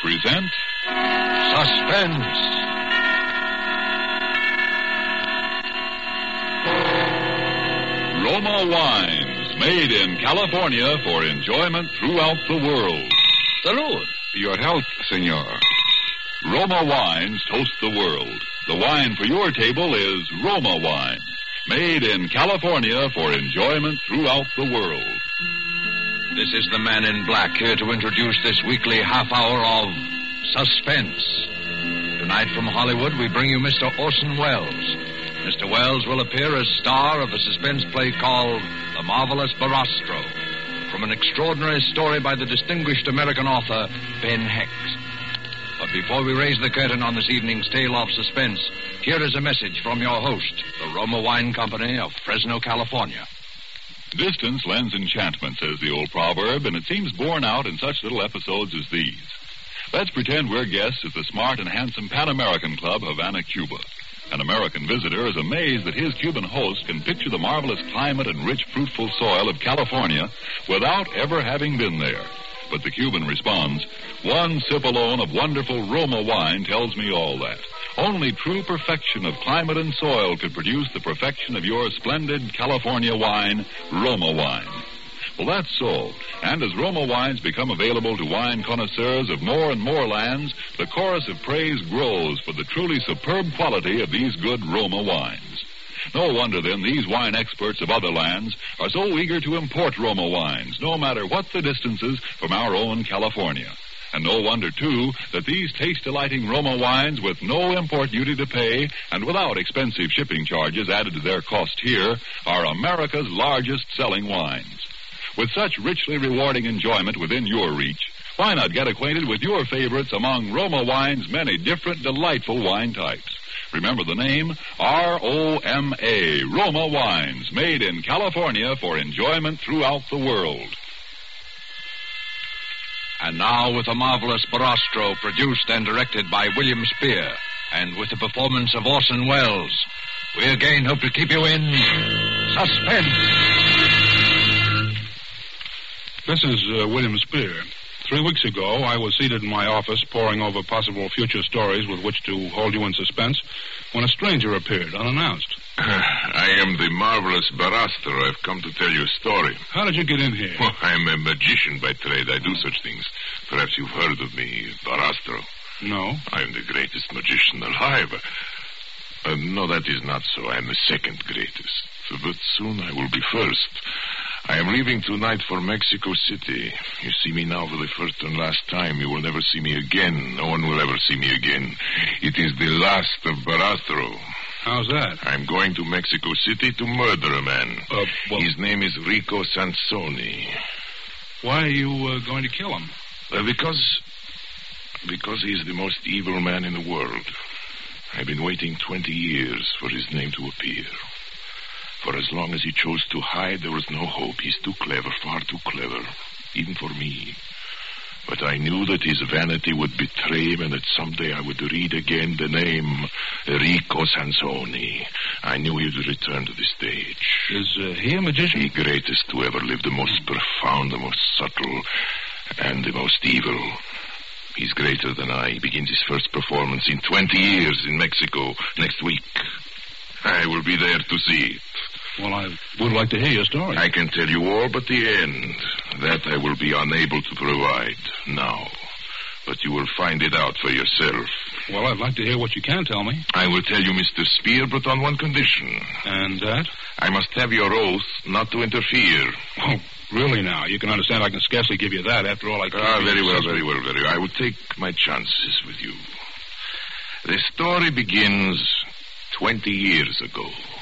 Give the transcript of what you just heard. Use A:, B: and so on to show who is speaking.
A: present
B: Suspense.
A: Roma Wines, made in California for enjoyment throughout the world.
B: Salud.
A: Your health, senor. Roma Wines toast the world. The wine for your table is Roma Wine, made in California for enjoyment throughout the world.
B: This is the Man in Black here to introduce this weekly half hour of Suspense. Tonight from Hollywood, we bring you Mr. Orson Welles. Mr. Welles will appear as star of a suspense play called The Marvelous Barastro, from an extraordinary story by the distinguished American author, Ben Hecht. But before we raise the curtain on this evening's tale of suspense, here is a message from your host, the Roma Wine Company of Fresno, California.
A: Distance lends enchantment, says the old proverb, and it seems borne out in such little episodes as these. Let's pretend we're guests at the smart and handsome Pan American Club, Havana, Cuba. An American visitor is amazed that his Cuban host can picture the marvelous climate and rich, fruitful soil of California without ever having been there. But the Cuban responds, "One sip alone of wonderful Roma wine tells me all that. Only true perfection of climate and soil could produce the perfection of your splendid California wine, Roma wine." Well, that's so. And as Roma wines become available to wine connoisseurs of more and more lands, the chorus of praise grows for the truly superb quality of these good Roma wines. No wonder, then, these wine experts of other lands are so eager to import Roma wines, no matter what the distances from our own California. And no wonder, too, that these taste-delighting Roma wines, with no import duty to pay and without expensive shipping charges added to their cost here, are America's largest-selling wines. With such richly rewarding enjoyment within your reach, why not get acquainted with your favorites among Roma Wine's many different delightful wine types? Remember the name, R-O-M-A, Roma Wines, made in California for enjoyment throughout the world.
B: And now with The Marvelous Barastro, produced and directed by William Spear, and with the performance of Orson Welles, we again hope to keep you in suspense.
C: This is William Spear. 3 weeks ago, I was seated in my office poring over possible future stories with which to hold you in suspense when a stranger appeared unannounced.
D: I am the Marvelous Barastro. I've come to tell you a story.
C: How did you get in here?
D: Well, I'm a magician by trade. I do such things. Perhaps you've heard of me, Barastro.
C: No.
D: I'm the greatest magician alive. No, that is not so. I'm the second greatest. But soon I will be first. I am leaving tonight for Mexico City. You see me now for the first and last time. You will never see me again. No one will ever see me again. It is the last of Barastro.
C: How's that?
D: I'm going to Mexico City to murder a man. His name is Rico Sansoni.
C: Why are you going to kill him?
D: Because he is the most evil man in the world. I've been waiting 20 years for his name to appear. For as long as he chose to hide, there was no hope. He's too clever, far too clever, even for me. But I knew that his vanity would betray him and that someday I would read again the name Rico Sansoni. I knew he would return to the stage.
C: Is he a magician?
D: The greatest who ever lived, the most profound, the most subtle, and the most evil. He's greater than I. He begins his first performance in 20 years in Mexico next week. I will be there to see it.
C: Well, I would like to hear your story.
D: I can tell you all but the end. That I will be unable to provide now. But you will find it out for yourself.
C: Well, I'd like to hear what you can tell me.
D: I will tell you, Mr. Spear, but on one condition.
C: And that?
D: I must have your oath not to interfere.
C: Oh, really now? You can understand I can scarcely give you that. After all, I can't...
D: very well. I will take my chances with you. The story begins 20 years ago.